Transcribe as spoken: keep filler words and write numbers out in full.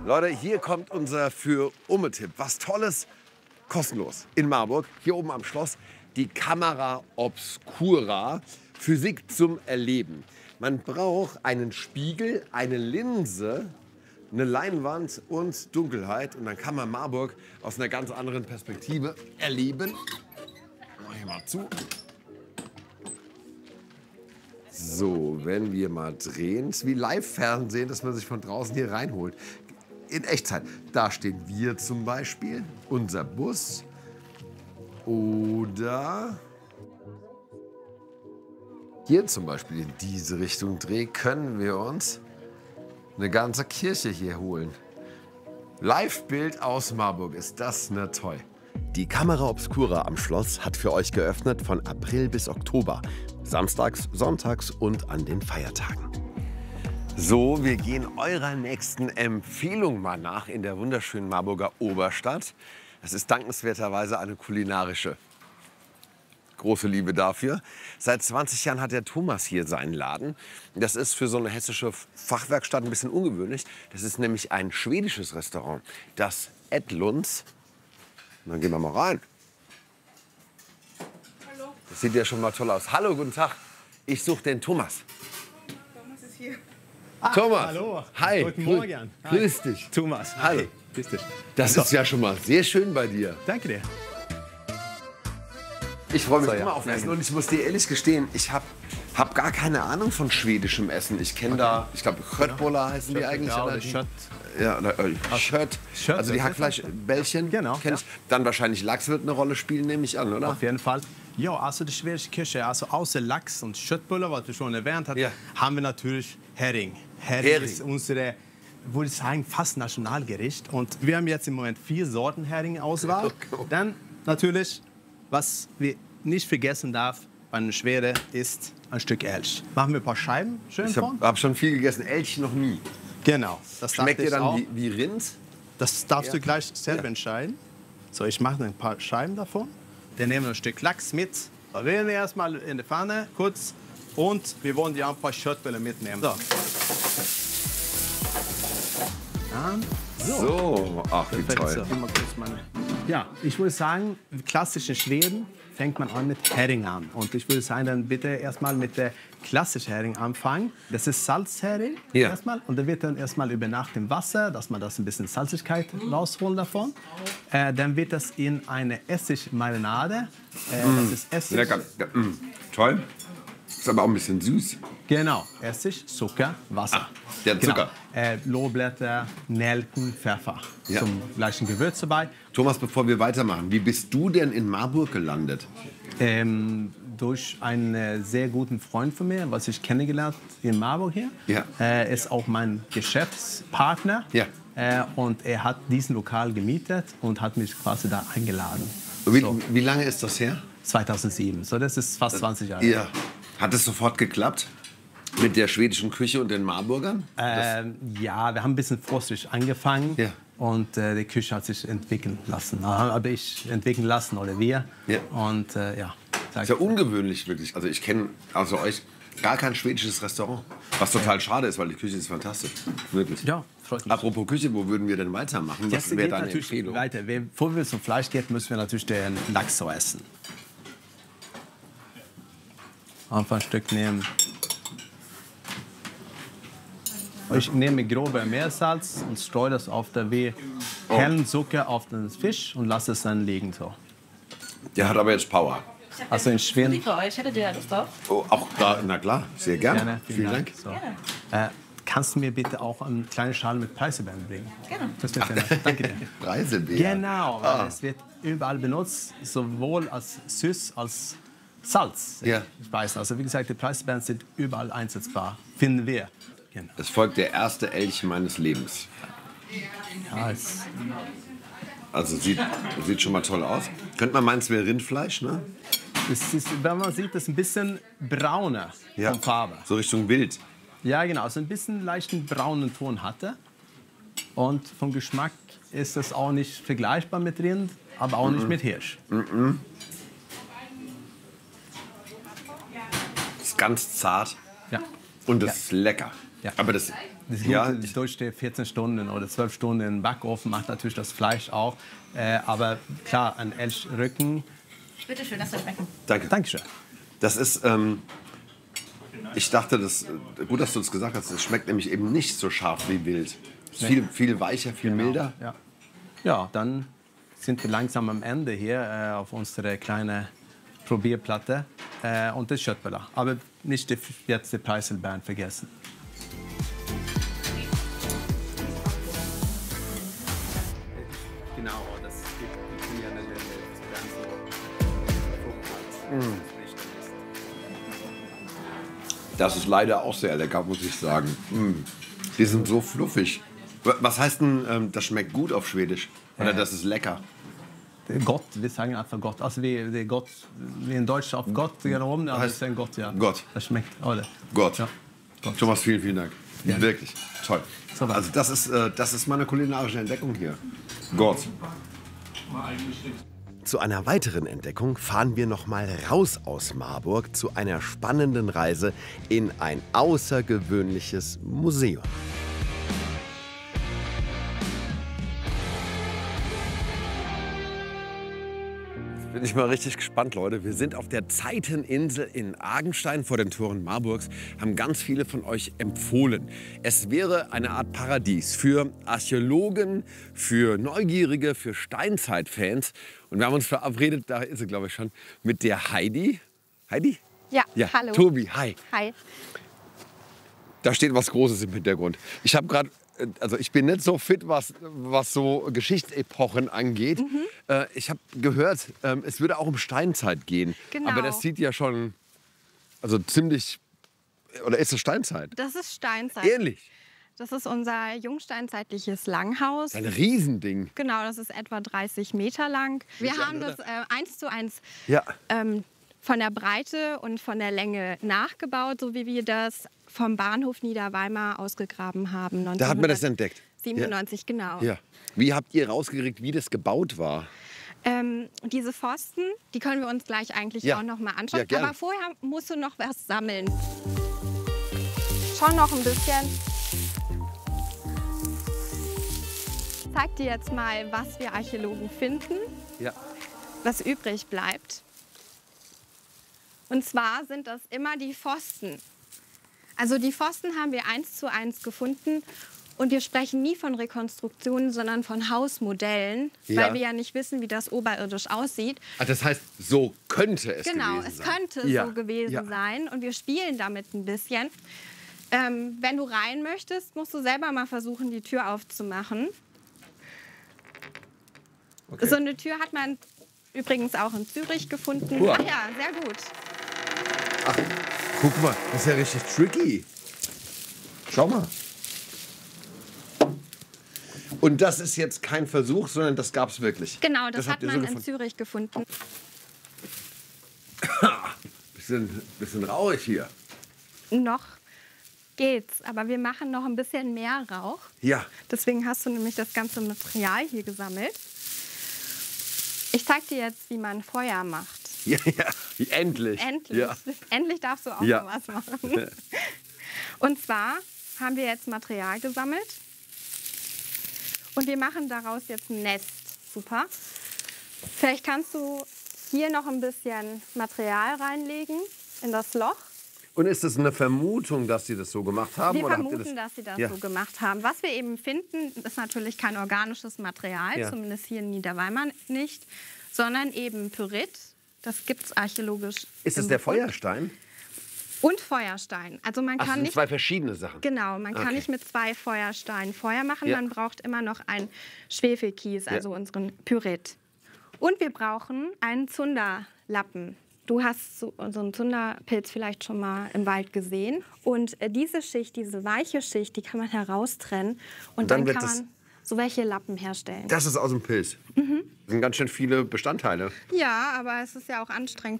Leute, hier kommt unser Für-Umme-Tipp. Was Tolles, kostenlos in Marburg, hier oben am Schloss. Die Camera Obscura, Physik zum Erleben. Man braucht einen Spiegel, eine Linse, eine Leinwand und Dunkelheit. Und dann kann man Marburg aus einer ganz anderen Perspektive erleben. Mach ich mal zu. So, wenn wir mal drehen, es ist wie Live-Fernsehen, dass man sich von draußen hier reinholt. In Echtzeit. Da stehen wir zum Beispiel, unser Bus. Oder hier zum Beispiel in diese Richtung drehen, können wir uns eine ganze Kirche hier holen. Live-Bild aus Marburg, ist das ne toll. Die Camera Obscura am Schloss hat für euch geöffnet von April bis Oktober. Samstags, sonntags und an den Feiertagen. So, wir gehen eurer nächsten Empfehlung mal nach in der wunderschönen Marburger Oberstadt. Das ist dankenswerterweise eine kulinarische. Große Liebe dafür. Seit zwanzig Jahren hat der Thomas hier seinen Laden. Das ist für so eine hessische Fachwerkstatt ein bisschen ungewöhnlich. Das ist nämlich ein schwedisches Restaurant, das Edlunds. Und dann gehen wir mal rein. Hallo. Das sieht ja schon mal toll aus. Hallo, guten Tag. Ich suche den Thomas. Thomas ist hier. Ah, Thomas. Hallo. Hi. Guten Grü Morgen. Grüß dich. Thomas. Hallo. Hi. Grüß dich. Das So. ist ja schon mal sehr schön bei dir. Danke dir. Ich freue mich So, ja. immer auf Essen und ich muss dir ehrlich gestehen, ich habe hab gar keine Ahnung von schwedischem Essen. Ich kenne da, ich glaube, Köttbullar heißen die eigentlich. Ja, oder oder die- Schött. Ja, oder, äh, Schött. Schött, Also die das ist Hackfleischbällchen. Genau, Kenn ich. ja. Dann wahrscheinlich Lachs wird eine Rolle spielen, nehme ich an, oder? Auf jeden Fall. Ja, also die schwedische Küche, also außer Lachs und Schöttbuller, was du schon erwähnt hast, Ja. haben wir natürlich Hering. Hering, Hering. ist unsere, würde ich sagen, fast Nationalgericht. Und wir haben jetzt im Moment vier Sorten Hering-Auswahl. Okay. Dann natürlich, was wir nicht vergessen darf bei einer Schwede, ist ein Stück Elch. Machen wir ein paar Scheiben schön Ich von. habe hab schon viel gegessen, Elch noch nie. Genau. Das Schmeckt dachte dir ich dann auch. wie, wie Rind? Das darfst Ja. du gleich selber Ja. entscheiden. So, ich mache ein paar Scheiben davon. Dann nehmen wir ein Stück Lachs mit. Da wählen wir erstmal in der Pfanne kurz. Und wir wollen ja ein paar Schöttbälle mitnehmen. So. Dann, so. So, ach wie Perfekt. toll. So, gib mal kurz meine- Ja, ich würde sagen, klassisch in Schweden fängt man an mit Hering an. Und ich würde sagen, dann bitte erstmal mit der klassischen Hering anfangen. Das ist Salzhering Ja. erstmal. Und der wird dann erstmal über Nacht im Wasser, dass man das ein bisschen Salzigkeit rausholen davon. Äh, dann wird das in eine Essigmarinade. Äh, Das ist Essig. Lecker. Ja, mm, toll. Ist aber auch ein bisschen süß. Genau, Essig, Zucker, Wasser. Ah, der Zucker. Genau. Äh, Lohblätter, Nelken, Pfeffer. Ja. Zum gleichen Gewürz dabei. Thomas, bevor wir weitermachen, wie bist du denn in Marburg gelandet? Ähm, durch einen äh, sehr guten Freund von mir, was ich kennengelernt in Marburg hier. Ja. Er ist auch mein Geschäftspartner. Ja. Äh, und er hat diesen Lokal gemietet und hat mich quasi da eingeladen. Wie, So, wie lange ist das her? zweitausendsieben. So, das ist fast zwanzig Jahre. Ja. Hat es sofort geklappt? Mit der schwedischen Küche und den Marburgern? Ähm, ja, wir haben ein bisschen vorsichtig angefangen. Ja. Und äh, die Küche hat sich entwickeln lassen. Habe ich entwickeln lassen oder wir. Ja. Und äh, ja. sag Ist ja ich- ungewöhnlich wirklich. Also ich kenne außer euch gar kein schwedisches Restaurant. Was total schade ist, weil die Küche ist fantastisch. Wirklich. Ja, freut mich. Apropos Küche, wo würden wir denn weitermachen? Jetzt Was wäre geht deine natürlich Empfehlung? weiter. Wir- Bevor wir zum Fleisch gehen, müssen wir natürlich den Lachs so essen. Einfach ein Stück nehmen. Ich nehme grobe Meersalz und streue das auf der wie hellen Zucker auf den Fisch und lasse es dann liegen so. Der hat aber jetzt Power. Also in Schweden. Die für euch, hättet ihr Lust drauf? Oh, auch da, na klar, sehr gerne. Gerne, Vielen Dank. So. Äh, kannst du mir bitte auch eine kleine Schale mit Preiselbeeren bringen? Gerne. Das wäre sehr nett. Danke dir. Preiselbeer. Genau, weil es wird überall benutzt, sowohl als süß als Salz. Ja. Speisen. Also wie gesagt, die Preiselbeeren sind überall einsetzbar, finden wir. Genau. Es folgt der erste Elch meines Lebens. Ja, es, Also sieht, sieht schon mal toll aus. Könnte man meinen, es wäre Rindfleisch, ne? es ist, wenn man sieht, es ist ein bisschen brauner von Farbe. So Richtung Wild. Ja, genau, also ein bisschen leichten braunen Ton hatte. Und vom Geschmack ist es auch nicht vergleichbar mit Rind, aber auch nicht mit Hirsch. Ist ganz zart Ja. und es ist lecker. Ja. Aber das, Das ja, gute Deutsche vierzehn Stunden oder zwölf Stunden im Backofen macht natürlich das Fleisch auch. Äh, aber klar, ein Elchrücken. Bitte schön, das soll schmecken. danke. Dankeschön. Das ist, ähm, ich dachte, das, gut, dass du es gesagt hast, es schmeckt nämlich eben nicht so scharf wie wild. Es ist viel, viel weicher, viel milder. Ja. Ja, dann sind wir langsam am Ende hier äh, auf unserer kleinen Probierplatte. Äh, und das Köttbullar. Aber nicht die, jetzt die Preiselbeeren vergessen. Genau, das gibt mir eine Das ist leider auch sehr lecker, muss ich sagen. Mm. Die sind so fluffig. Was heißt denn, ähm, das schmeckt gut auf Schwedisch? Oder Äh. das ist lecker? Gott, wir sagen einfach Gott. Also wie, wie Gott, wie in Deutsch auf Gott genommen, aber Heißt das ist ein Gott, ja. Gott. Das schmeckt, oder? Gott. Ja. Gott. Thomas, vielen, vielen Dank. Ja. Wirklich toll. So was. Also das ist, äh, das ist meine kulinarische Entdeckung hier. Gott. Zu einer weiteren Entdeckung fahren wir noch mal raus aus Marburg zu einer spannenden Reise in ein außergewöhnliches Museum. Bin ich mal richtig gespannt, Leute. Wir sind auf der Zeiteninsel in Argenstein vor den Toren Marburgs, haben ganz viele von euch empfohlen. Es wäre eine Art Paradies für Archäologen, für Neugierige, für Steinzeitfans. Und wir haben uns verabredet, da ist sie, glaube ich, schon, mit der Heidi. Heidi? Ja, Ja, hallo. Tobi, hi. Hi. Da steht was Großes im Hintergrund. Ich habe gerade, also ich bin nicht so fit, was, was so Geschichtsepochen angeht. Mhm. Äh, ich habe gehört, ähm, es würde auch um Steinzeit gehen. Genau. Aber das sieht ja schon, also ziemlich, oder ist es Steinzeit? Das ist Steinzeit. Ähnlich. Das ist unser jungsteinzeitliches Langhaus. Ein Riesending. Genau, das ist etwa dreißig Meter lang. Wir Nicht haben an, das äh, eins zu eins Ja. ähm, von der Breite und von der Länge nachgebaut, so wie wir das vom Bahnhof Niederweimar ausgegraben haben. Da hat man das entdeckt. siebenundneunzig, genau. Ja. Wie habt ihr rausgekriegt, wie das gebaut war? Ähm, diese Pfosten, die können wir uns gleich eigentlich Ja. auch noch mal anschauen. Ja, gerne. Aber vorher musst du noch was sammeln. Schon noch ein bisschen. Ich zeig dir jetzt mal, was wir Archäologen finden, Ja. was übrig bleibt. Und zwar sind das immer die Pfosten. Also die Pfosten haben wir eins zu eins gefunden. Und wir sprechen nie von Rekonstruktionen, sondern von Hausmodellen, Ja. weil wir ja nicht wissen, wie das oberirdisch aussieht. Ah, das heißt, so könnte es Genau, gewesen es sein. könnte Ja. so gewesen Ja. sein. Und wir spielen damit ein bisschen. Ähm, wenn du rein möchtest, musst du selber mal versuchen, die Tür aufzumachen. Okay. So eine Tür hat man übrigens auch in Zürich gefunden. Uah. Ach ja, sehr gut. Guck mal, das ist ja richtig tricky. Schau mal. Und das ist jetzt kein Versuch, sondern das gab es wirklich. Genau, das, habt hat ihr so man in gefunden. Zürich gefunden. Bisschen, bisschen rauchig hier. Noch geht's, aber wir machen noch ein bisschen mehr Rauch. Ja. Deswegen hast du nämlich das ganze Material hier gesammelt. Ich zeig dir jetzt, wie man Feuer macht. Ja, ja. Endlich. Endlich. Ja. Endlich darfst du auch Ja. mal was machen. Und zwar haben wir jetzt Material gesammelt. Und wir machen daraus jetzt ein Nest. Super. Vielleicht kannst du hier noch ein bisschen Material reinlegen in das Loch. Und ist es eine Vermutung, dass Sie das so gemacht haben? Wir oder habt ihr vermuten, dass sie das Ja. so gemacht haben. Was wir eben finden, ist natürlich kein organisches Material, Ja. zumindest hier in Niederweimar nicht, sondern eben Pyrit. Das gibt es archäologisch. Ist es im der Befund. Feuerstein? Und Feuerstein. Also man Ach, das kann sind nicht zwei verschiedene Sachen. Genau, man kann Okay. nicht mit zwei Feuersteinen Feuer machen. Ja. Man braucht immer noch ein Schwefelkies, also unseren Pyrit. Und wir brauchen einen Zunderlappen. Du hast so, so einen Zunderpilz vielleicht schon mal im Wald gesehen. Und äh, diese Schicht, diese weiche Schicht, die kann man heraustrennen. Und, Und dann dann, wird kann das- man so welche Lappen herstellen. Das ist aus dem Pilz. Das sind ganz schön viele Bestandteile. Ja, aber es ist ja auch anstrengend